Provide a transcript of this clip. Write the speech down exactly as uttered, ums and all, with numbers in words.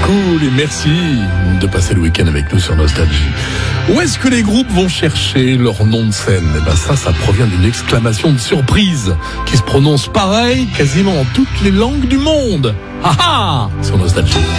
cool et merci de passer le week-end avec nous sur Nostalgie. Où est-ce que les groupes vont chercher leur nom de scène? Eh ben ça, ça provient d'une exclamation de surprise qui se prononce pareil quasiment en toutes les langues du monde. Ah ah, sur Nostalgie.